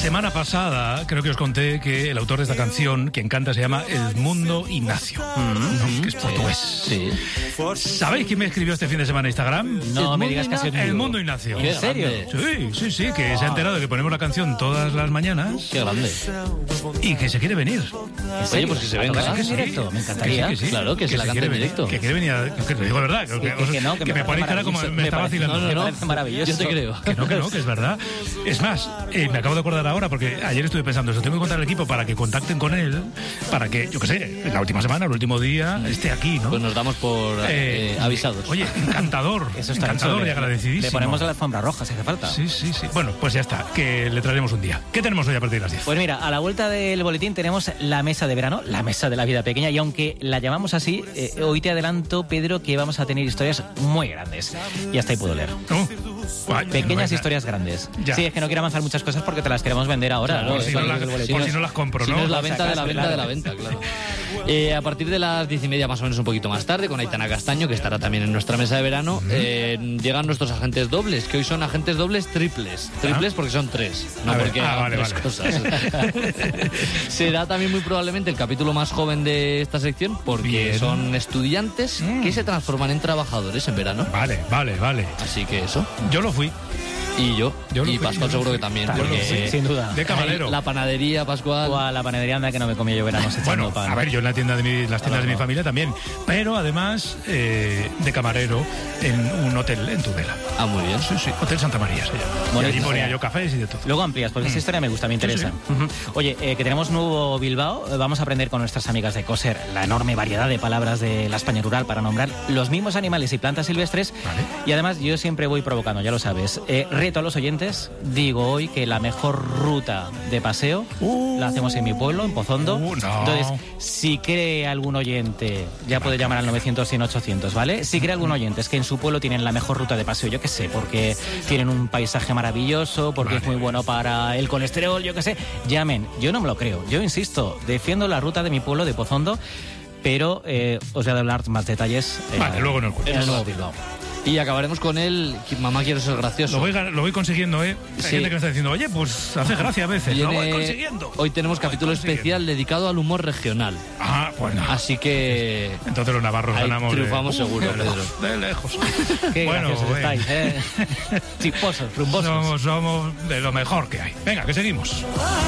semana pasada creo que os conté que el autor de esta canción, quien canta, se llama Edmundo Ignacio, que es portugués. Sí. ¿Sabéis quién me escribió este fin de semana en Instagram? No me digas que ha sido Edmundo Ignacio. ¿En serio? Sí, que se ha enterado de que ponemos la canción todas las mañanas. Qué grande. Y que se quiere venir. Oye, pues que se venga. ¿En directo? Me encantaría. Que sí. Claro, que se la cante en directo. Que quiere venir que te digo de verdad. Que me pone cara como me está vacilando. Me parece maravilloso. Yo te creo. Que es verdad. Es más, me acabo de acordar ahora, porque ayer estuve pensando eso, tengo que contar al equipo para que contacten con él, para que, yo qué sé, la última semana, el último día, esté aquí, ¿no? Pues nos damos por avisados. Oye, encantador. Eso está encantador hecho, y agradecidísimo. Le ponemos la alfombra roja si hace falta. Sí. Bueno, pues ya está, que le traeremos un día. ¿Qué tenemos hoy a partir de las 10? Pues mira, a la vuelta del boletín tenemos la mesa de verano, la mesa de la vida pequeña, y aunque la llamamos así, hoy te adelanto, Pedro, que vamos a tener historias muy grandes. Y hasta ahí puedo leer. Pequeñas historias grandes. Ya. Sí, es que no quiero avanzar muchas cosas porque te las queremos vender ahora. Claro, Por si no las compro, Si ¿no? no es la venta de la venta de la venta, claro. A partir de las 10:30, más o menos un poquito más tarde, con Aitana Castaño, que estará también en nuestra mesa de verano, llegan nuestros agentes dobles, que hoy son agentes dobles triples. Triples porque son 3, no porque hagan tres cosas. Será también muy probablemente el capítulo más joven de esta sección, porque son estudiantes que se transforman en trabajadores en verano. Vale. Así que eso. Yo lo fui. Y yo lo y fui, Pascual seguro que también. Claro, Porque sí, sin duda. De camarero. La panadería, Pascual. O a la panadería anda que no me comía yo veranos echando Bueno, pan. a ver, yo en la tienda de las tiendas de mi familia también, pero además de camarero en un hotel en Tudela. Ah, muy bien. Sí, Hotel Santa María se llama. Bonito, Y allí ponía sí. yo cafés y de todo. Luego amplías, porque esta historia me gusta, me interesa. Oye, que tenemos nuevo Bilbao, vamos a aprender con nuestras amigas de Coser la enorme variedad de palabras de la España rural para nombrar los mismos animales y plantas silvestres. Vale. Y además yo siempre voy provocando, ya lo sabes. Reto a los oyentes, digo hoy que la mejor ruta de paseo la hacemos en mi pueblo, en Pozondo. No. Entonces, si cree algún oyente, ya puede llamar al 900 100 800, ¿vale? Si cree algún oyente es que en su pueblo tienen la mejor ruta de paseo, yo qué sé, porque tienen un paisaje maravilloso, porque es muy bueno para el colesterol, yo qué sé, llamen. Yo no me lo creo, yo insisto, defiendo la ruta de mi pueblo de Pozondo, pero os voy a dar más detalles Vale, luego no en el nuevo Bilbao. Y acabaremos con el Mamá quiero ser gracioso. Lo voy consiguiendo, ¿eh? Hay Sí. gente que me está diciendo, oye, pues hace gracia a veces. Lo voy consiguiendo. Hoy tenemos capítulo especial dedicado al humor regional. Ah, bueno. Así que Entonces los navarros ahí ganamos. triunfamos seguro, Pedro. De lejos. Qué Bueno, graciosos estáis, Chisposos, rumbosos. somos de lo mejor que hay. Venga, que seguimos.